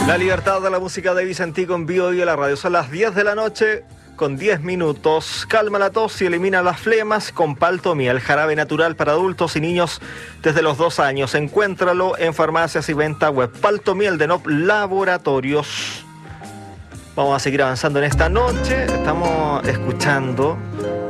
La libertad de la música de Vicentico en vivo y en la radio. Son las 10 de la noche con 10 minutos. Calma la tos y elimina las flemas con Paltomía, el jarabe natural para adultos y niños desde los 2 años. Encuéntralo en farmacias y venta web. Paltomía, el de NOP Laboratorios. Vamos a seguir avanzando en esta noche. Estamos escuchando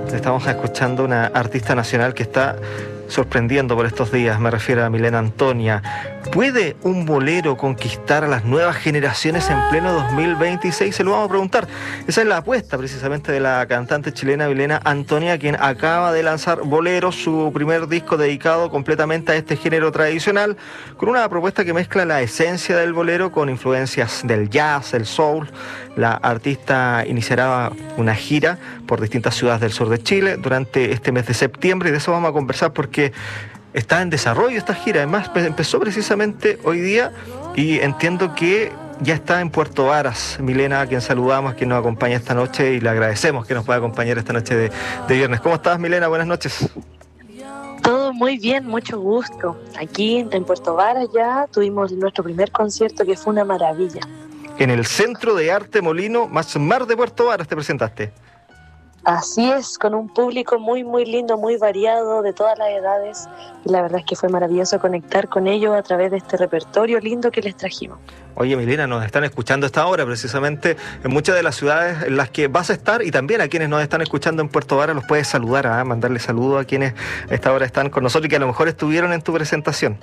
una artista nacional que está sorprendiendo por estos días. Me refiero a Milena Antonia. ¿Puede un bolero conquistar a las nuevas generaciones en pleno 2026? Se lo vamos a preguntar. Esa es la apuesta precisamente de la cantante chilena Milena Antonia, quien acaba de lanzar Boleros, su primer disco dedicado completamente a este género tradicional, con una propuesta que mezcla la esencia del bolero con influencias del jazz, el soul. La artista iniciará una gira por distintas ciudades del sur de Chile durante este mes de septiembre, y de eso vamos a conversar porque está en desarrollo esta gira. Además, empezó precisamente hoy día y entiendo que ya está en Puerto Varas. Milena, a quien saludamos, quien nos acompaña esta noche, y le agradecemos que nos pueda acompañar esta noche de viernes. ¿Cómo estás, Milena? Buenas noches. Todo muy bien, mucho gusto. Aquí en Puerto Varas ya tuvimos nuestro primer concierto, que fue una maravilla. En el Centro de Arte Molino Más Mar de Puerto Varas te presentaste. Así es, con un público muy muy lindo, muy variado, de todas las edades, y la verdad es que fue maravilloso conectar con ellos a través de este repertorio lindo que les trajimos. Oye, Milena, nos están escuchando a esta hora precisamente en muchas de las ciudades en las que vas a estar, y también a quienes nos están escuchando en Puerto Varas los puedes saludar, mandarle saludos a quienes a esta hora están con nosotros y que a lo mejor estuvieron en tu presentación.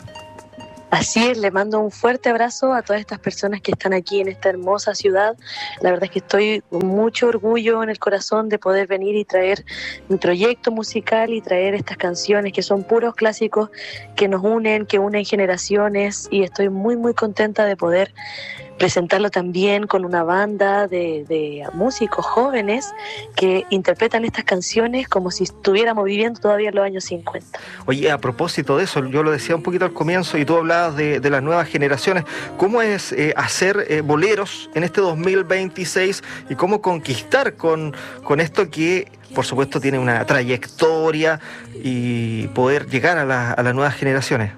Así es, le mando un fuerte abrazo a todas estas personas que están aquí en esta hermosa ciudad. La verdad es que estoy con mucho orgullo en el corazón de poder venir y traer mi proyecto musical y traer estas canciones que son puros clásicos que nos unen, que unen generaciones, y estoy muy muy contenta de poder presentarlo también con una banda de músicos jóvenes que interpretan estas canciones como si estuviéramos viviendo todavía en los años 50. Oye, a propósito de eso, yo lo decía un poquito al comienzo y tú hablabas de las nuevas generaciones. ¿Cómo es hacer boleros en este 2026 y cómo conquistar con esto que, por supuesto, tiene una trayectoria, y poder llegar a las nuevas generaciones?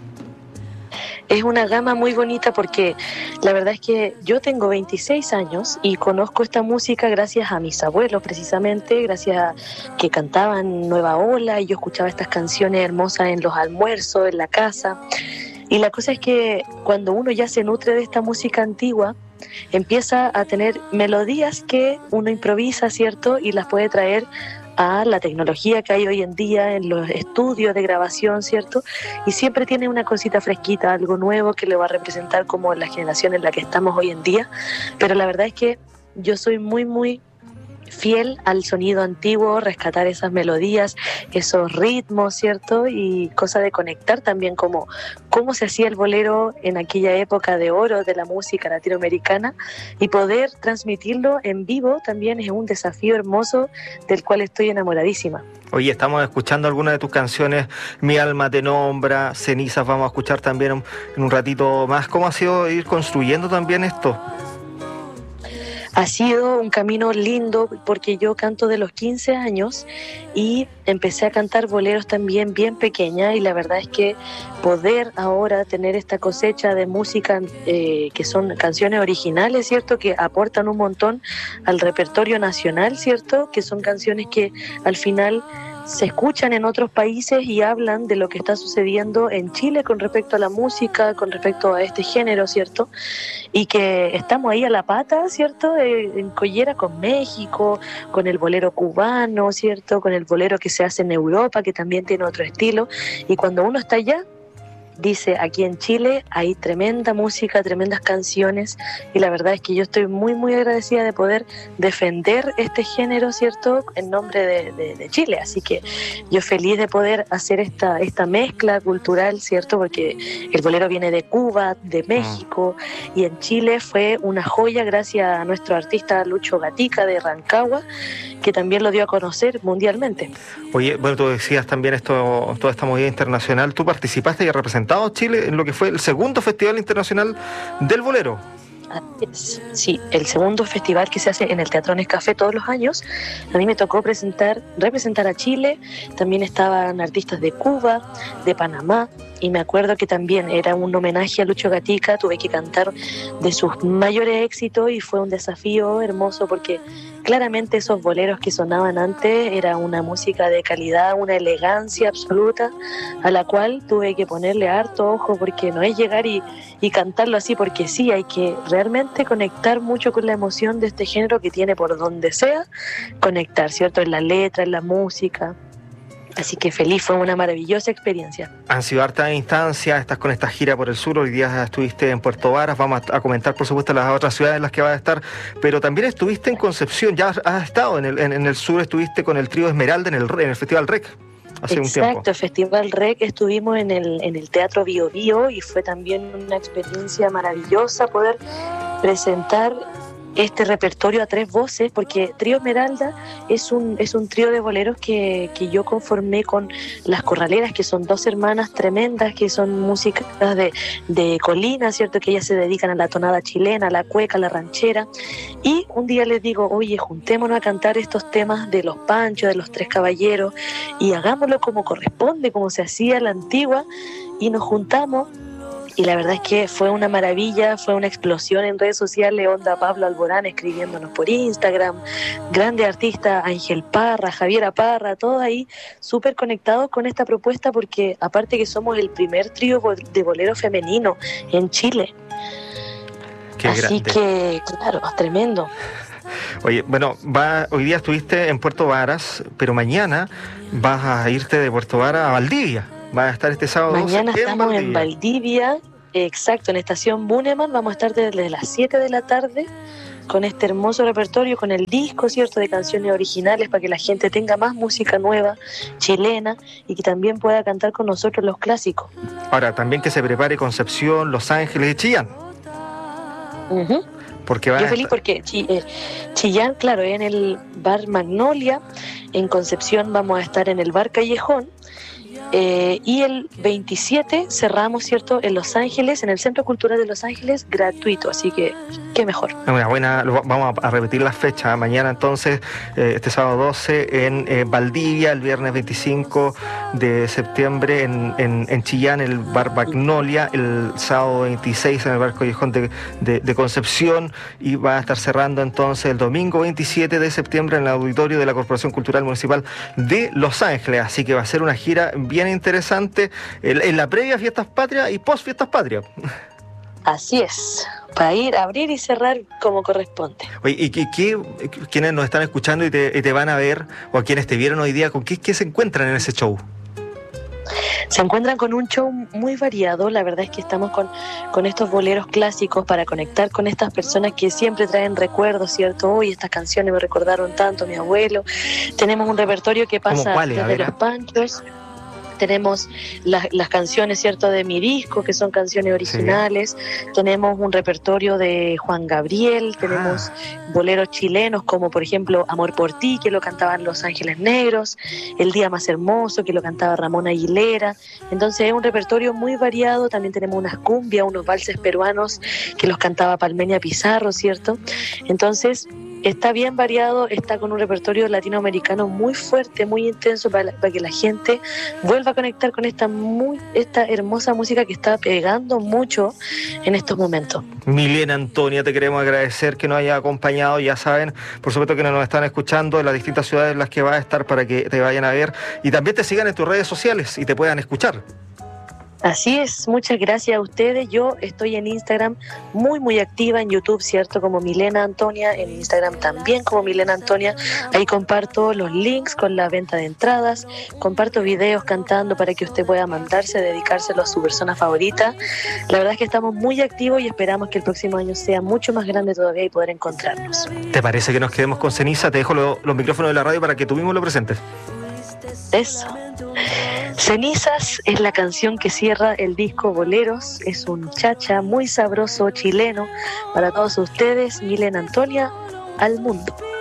Es una gama muy bonita porque la verdad es que yo tengo 26 años y conozco esta música gracias a mis abuelos, precisamente, gracias a que cantaban Nueva Ola, y yo escuchaba estas canciones hermosas en los almuerzos, en la casa. Y la cosa es que cuando uno ya se nutre de esta música antigua, empieza a tener melodías que uno improvisa, ¿cierto? Y las puede traer a la tecnología que hay hoy en día en los estudios de grabación, ¿cierto? Y siempre tiene una cosita fresquita, algo nuevo que le va a representar como la generación en la que estamos hoy en día. Pero la verdad es que yo soy muy, muy fiel al sonido antiguo, rescatar esas melodías, esos ritmos, ¿cierto? Y cosa de conectar también cómo se hacía el bolero en aquella época de oro de la música latinoamericana, y poder transmitirlo en vivo también es un desafío hermoso del cual estoy enamoradísima. Oye, estamos escuchando algunas de tus canciones, Mi alma te nombra, Cenizas, vamos a escuchar también en un ratito más. ¿Cómo ha sido ir construyendo también esto? Ha sido un camino lindo porque yo canto de los 15 años y empecé a cantar boleros también bien pequeña, y la verdad es que poder ahora tener esta cosecha de música que son canciones originales, ¿cierto? Que aportan un montón al repertorio nacional, ¿cierto? Que son canciones que al final se escuchan en otros países y hablan de lo que está sucediendo en Chile con respecto a la música, con respecto a este género, ¿cierto? Y que estamos ahí a la pata, ¿cierto? En collera con México, con el bolero cubano, ¿cierto? Con el bolero que se hace en Europa, que también tiene otro estilo. Y cuando uno está allá, dice, aquí en Chile hay tremenda música, tremendas canciones, y la verdad es que yo estoy muy muy agradecida de poder defender este género, ¿cierto?, en nombre de Chile. Así que yo feliz de poder hacer esta mezcla cultural, ¿cierto?, porque el bolero viene de Cuba, de México, y en Chile fue una joya gracias a nuestro artista Lucho Gatica de Rancagua, que también lo dio a conocer mundialmente. Oye, bueno, tú decías también toda esta movida internacional. Tú participaste y representaste a Chile en lo que fue el segundo Festival Internacional del Bolero. Sí, el segundo festival que se hace en el Teatro Nescafé todos los años. A mí me tocó representar a Chile. También estaban artistas de Cuba, de Panamá, y me acuerdo que también era un homenaje a Lucho Gatica. Tuve que cantar de sus mayores éxitos y fue un desafío hermoso porque claramente esos boleros que sonaban antes era una música de calidad, una elegancia absoluta a la cual tuve que ponerle harto ojo, porque no es llegar y cantarlo así porque sí, hay que realmente conectar mucho con la emoción de este género que tiene por donde sea conectar, ¿cierto? En la letra, en la música. Así que feliz, fue una maravillosa experiencia. Han sido hartas instancias, estás con esta gira por el sur, hoy día estuviste en Puerto Varas, vamos a comentar por supuesto las otras ciudades en las que vas a estar, pero también estuviste en Concepción, ya has estado en el sur, estuviste con el trío Esmeralda en el Festival REC. Hace un tiempo. Exacto, Festival REC, estuvimos en el Teatro Bio Bio y fue también una experiencia maravillosa poder presentar este repertorio a 3 voces, porque Trío Esmeralda es un trío de boleros que yo conformé con las Corraleras, que son 2 hermanas tremendas, que son músicas de colina, ¿cierto? Que ellas se dedican a la tonada chilena, a la cueca, a la ranchera. Y un día les digo, oye, juntémonos a cantar estos temas de los Panchos, de los 3 Caballeros, y hagámoslo como corresponde, como se hacía a la antigua, y nos juntamos. Y la verdad es que fue una maravilla, fue una explosión en redes sociales, onda Pablo Alborán escribiéndonos por Instagram, grande artista Ángel Parra, Javiera Parra, todos ahí súper conectados con esta propuesta, porque aparte que somos el primer trío de bolero femenino en Chile. Qué así grande. Que, claro, tremendo. Oye, bueno, hoy día estuviste en Puerto Varas, pero mañana vas a irte de Puerto Varas a Valdivia. Va a estar este sábado. Mañana estamos en Valdivia, exacto, en Estación Buneman. Vamos a estar desde las 7 de la tarde con este hermoso repertorio, con el disco, ¿cierto?, de canciones originales para que la gente tenga más música nueva, chilena, y que también pueda cantar con nosotros los clásicos. Ahora, también que se prepare Concepción, Los Ángeles y Chillán. Uh-huh. Porque yo feliz porque Chillán, claro, en el bar Magnolia. En Concepción vamos a estar en el bar Callejón. Y el 27 cerramos, ¿cierto?, en Los Ángeles, en el Centro Cultural de Los Ángeles, gratuito, así que qué mejor. Vamos a repetir las fechas. Mañana entonces, este sábado 12 en Valdivia, el viernes 25 de septiembre en Chillán, el bar Magnolia, el sábado 26 en el bar Callejón de Concepción, y va a estar cerrando entonces el domingo 27 de septiembre en el auditorio de la Corporación Cultural Municipal de Los Ángeles, así que va a ser una gira bien interesante en la previa Fiestas Patrias y post Fiestas Patrias. Así es, para ir a abrir y cerrar como corresponde. Oye, ¿y quienes nos están escuchando y te van a ver, o a quienes te vieron hoy día, con qué se encuentran en ese show? Se encuentran con un show muy variado. La verdad es que estamos con estos boleros clásicos para conectar con estas personas que siempre traen recuerdos, ¿cierto? Hoy estas canciones me recordaron tanto a mi abuelo. Tenemos un repertorio que pasa desde Los Panchos. Tenemos las canciones, ¿cierto?, de mi disco, que son canciones originales. Sí. Tenemos un repertorio de Juan Gabriel, tenemos boleros chilenos, como por ejemplo Amor por ti, que lo cantaban Los Ángeles Negros, El Día Más Hermoso, que lo cantaba Ramón Aguilera. Entonces es un repertorio muy variado. También tenemos unas cumbias, unos valses peruanos que los cantaba Palmeña Pizarro, ¿cierto? Entonces está bien variado, está con un repertorio latinoamericano muy fuerte, muy intenso, para que la gente vuelva a conectar con esta hermosa música que está pegando mucho en estos momentos. Milena Antonia, te queremos agradecer que nos haya acompañado. Ya saben, por supuesto, que nos están escuchando en las distintas ciudades en las que vas a estar, para que te vayan a ver y también te sigan en tus redes sociales y te puedan escuchar. Así es, muchas gracias a ustedes. Yo estoy en Instagram muy activa, en YouTube, ¿cierto?, como Milena Antonia, en Instagram también como Milena Antonia. Ahí comparto los links con la venta de entradas, comparto videos cantando para que usted pueda mandarse, dedicárselo a su persona favorita. La verdad es que estamos muy activos y esperamos que el próximo año sea mucho más grande todavía y poder encontrarnos. ¿Te parece que nos quedemos con Ceniza? Te dejo los micrófonos de la radio para que tú mismo lo presentes. Eso. Cenizas es la canción que cierra el disco Boleros. Es un chacha muy sabroso chileno para todos ustedes. Milena Antonia, al mundo.